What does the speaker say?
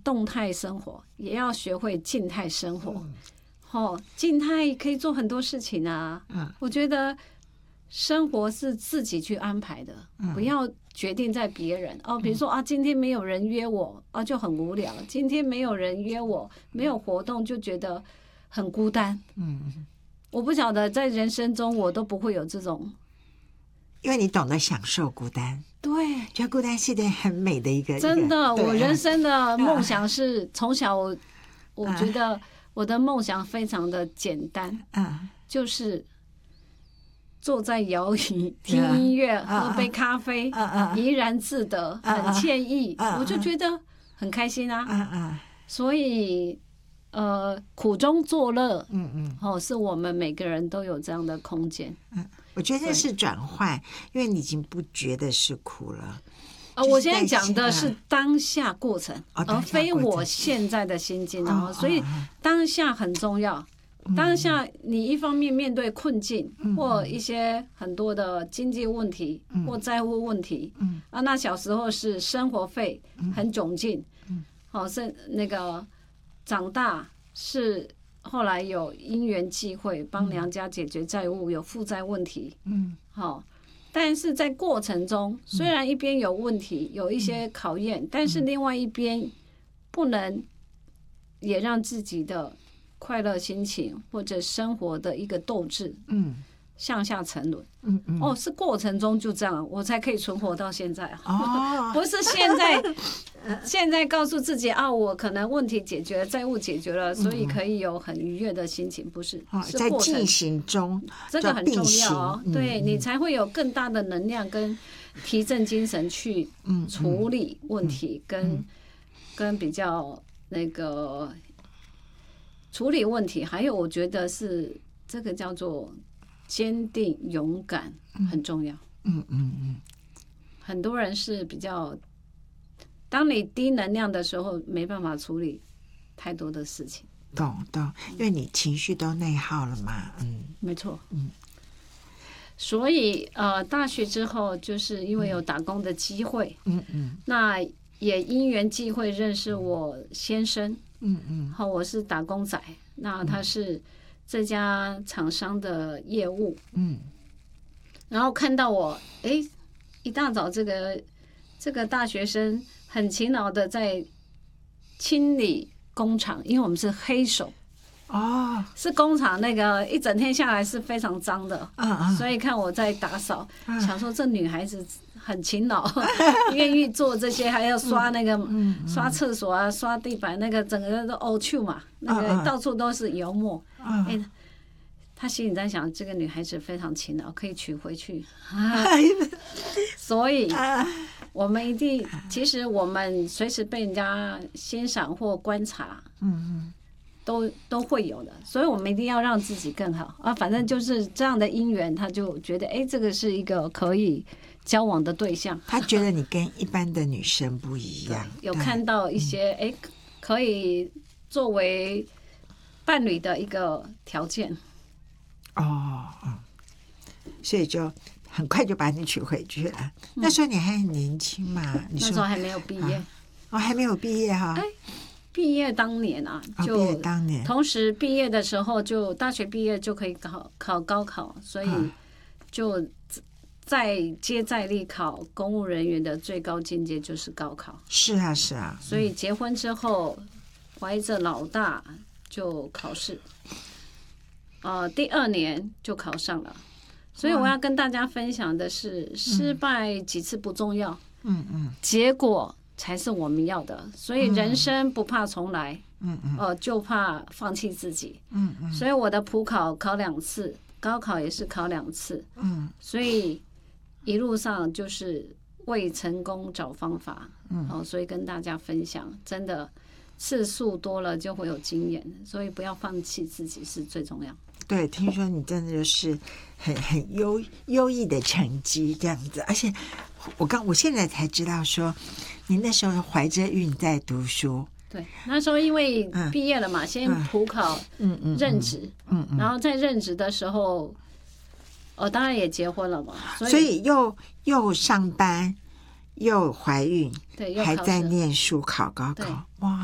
动态生活，也要学会静态生活。静态可以做很多事情啊。我觉得生活是自己去安排的，不要决定在别人。比如说今天没有人约我就很无聊，今天没有人约我，没有活动就觉得很孤单。我不晓得在人生中我都不会有这种， 因为你懂得享受孤单。 对， 觉得孤单是一件很美的一个。 真的，我人生的梦想是从小我觉得我的梦想非常的简单，就是坐在摇椅听音乐，喝杯咖啡，怡然自得，很惬意，我就觉得很开心啊。所以苦中作乐，是我们每个人都有这样的空间。 我觉得是转换，因为你已经不觉得是苦了。 我现在讲的是当下过程，而非我现在的心境。所以当下很重要。当下你一方面面对困境，或一些很多的经济问题，或债务问题，那小时候是生活费很窘境，是那个长大是后来有因缘际会帮娘家解决债务，有负债问题，但是在过程中，虽然一边有问题，有一些考验，但是另外一边不能也让自己的快乐心情或者生活的一个斗志，向下沉沦。是过程中就这样，我才可以存活到现在。不是现在告诉自己我可能问题解决了，债务解决了，所以可以有很愉悦的心情，不是？是在进行中， 这个很重要对你才会有更大的能量跟提振精神去处理问题，跟比较那个处理问题。还有我觉得是这个叫做坚定勇敢很重要。很多人是比较，当你低能量的时候没办法处理太多的事情。 懂，因为你情绪都内耗了嘛。 没错。所以大学之后就是因为有打工的机会，那也因缘际会认识我先生，我是打工仔，那他是这家厂商的业务，然后看到我，一大早这个大学生很勤劳的在清理工厂，因为我们是黑手。是工厂那个一整天下来是非常脏的，所以看我在打扫，想说这女孩子很勤劳，愿意做这些，还要刷那个刷厕所啊，刷地板，那个整个都欧秋嘛，那个到处都是油墨。他心里在想，这个女孩子非常勤劳，可以娶回去。所以我们一定，其实我们随时被人家欣赏或观察，都会有的，所以我们一定要让自己更好反正就是这样的因缘，他就觉得这个是一个可以交往的对象。 他觉得你跟一般的女生不一样， 有看到一些可以作为伴侣的一个条件。 所以就很快就把你娶回去了。那时候你还很年轻嘛？ 那时候还没有毕业。 还没有毕业哈。 毕业当年就毕业当年， 同时毕业的时候就大学毕业就可以考高考，所以就再接再厉考公务人员的最高境界就是高考。 是啊。 所以结婚之后怀着老大就考试，第2年就考上了。所以我要跟大家分享的是，失败几次不重要，结果才是我们要的。所以人生不怕重来，就怕放弃自己。所以我的普考考2次，高考也是考2次。所以一路上就是为成功找方法。所以跟大家分享，真的次数多了就会有经验，所以不要放弃自己是最重要。 对，听说你真的就是很优异的成绩这样子，而且我现在才知道说，你那时候怀着孕在读书。 对，那时候因为毕业了嘛，先普考，任职，然后在任职的时候，当然也结婚了嘛， 所以又上班又怀孕， 对， 还在念书考高考，哇！